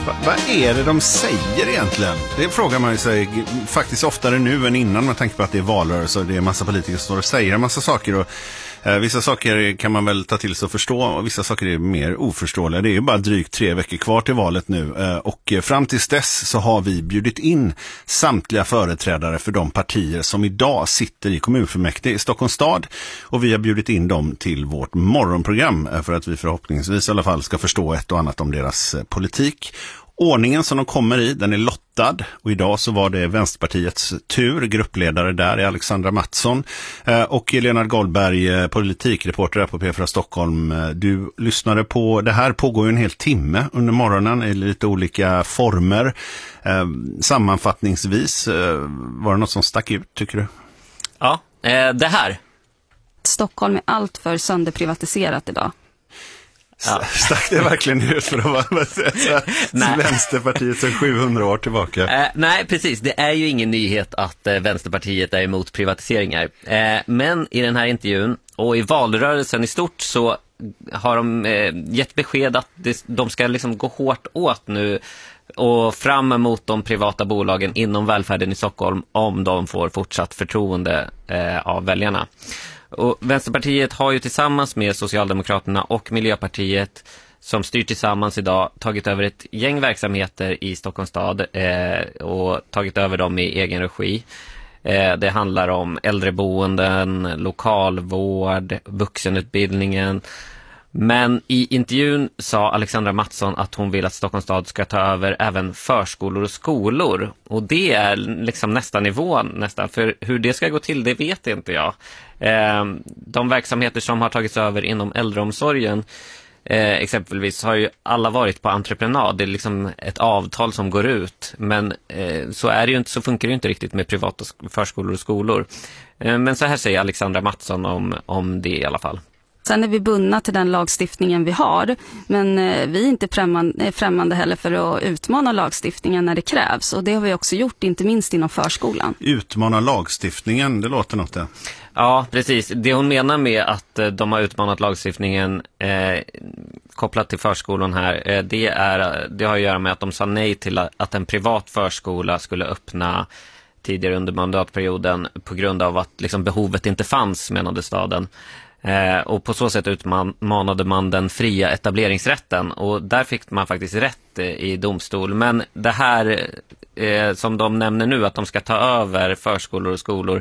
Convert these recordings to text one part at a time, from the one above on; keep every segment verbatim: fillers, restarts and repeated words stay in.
Va, vad är det de säger egentligen? Det frågar man ju sig faktiskt oftare nu än innan, med tanke på att det är valrörelse och det är en massa politiker som står och säger en massa saker. Och eh, vissa saker kan man väl ta till sig och förstå, och vissa saker är mer oförståeliga. Det är ju bara drygt tre veckor kvar till valet nu, eh, och fram tills dess så har vi bjudit in samtliga företrädare för de partier som idag sitter i kommunfullmäktige i Stockholms stad, och vi har bjudit in dem till vårt morgonprogram eh, för att vi förhoppningsvis i alla fall ska förstå ett och annat om deras eh, politik. Ordningen som de kommer i, den är lottad, och idag så var det Vänsterpartiets tur. Gruppledare där är Alexandra Mattsson eh, och Lennart Goldberg, eh, politikreporter på P fyra Stockholm. Du lyssnade på, det här pågår ju en hel timme under morgonen i lite olika former. Eh, sammanfattningsvis, eh, var det något som stack ut, tycker du? Ja, eh, det här. Stockholm är allt för sönderprivatiserat idag. Ja. Stack det verkligen ut för att vara Vänsterpartiet sedan sjuhundra år tillbaka? Eh, nej, precis. Det är ju ingen nyhet att eh, Vänsterpartiet är emot privatiseringar. Eh, men i den här intervjun och i valrörelsen i stort så har de eh, gett besked att det, de ska liksom gå hårt åt nu och fram emot de privata bolagen inom välfärden i Stockholm om de får fortsatt förtroende eh, av väljarna. Och Vänsterpartiet har ju tillsammans med Socialdemokraterna och Miljöpartiet, som styr tillsammans idag, tagit över ett gäng verksamheter i Stockholms stad eh, och tagit över dem i egen regi. Eh, det handlar om äldreboenden, lokalvård, vuxenutbildningen. Men i intervjun sa Alexandra Mattsson att hon vill att Stockholms stad ska ta över även förskolor och skolor. Och det är liksom nästa nivå nästan. För hur det ska gå till, det vet inte jag. Eh, de verksamheter som har tagits över inom äldreomsorgen eh, exempelvis har ju alla varit på entreprenad. Det är liksom ett avtal som går ut. Men eh, så, är det ju inte, så funkar det ju inte riktigt med privata förskolor och skolor. Eh, men så här säger Alexandra Mattsson om, om det i alla fall. Sen är vi bundna till den lagstiftningen vi har, men eh, vi är inte främmande, främmande heller för att utmana lagstiftningen när det krävs. Och det har vi också gjort, inte minst inom förskolan. Utmana lagstiftningen, det låter något det. Ja, precis. Det hon menar med att eh, de har utmanat lagstiftningen eh, kopplat till förskolan här, eh, det, är, det har att göra med att de sa nej till att, att en privat förskola skulle öppna tidigare under mandatperioden på grund av att liksom, behovet inte fanns, menade staden. Eh, och på så sätt utmanade man den fria etableringsrätten, och där fick man faktiskt rätt eh, i domstol. Men det här eh, som de nämner nu, att de ska ta över förskolor och skolor,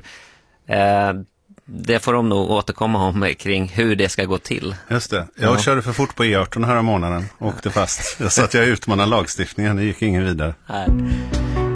eh, det får de nog återkomma om kring hur det ska gå till. Just det, jag ja. körde för fort på E arton här månaden och åkte fast. Jag sa att jag utmanade lagstiftningen, det gick ingen vidare. Nej.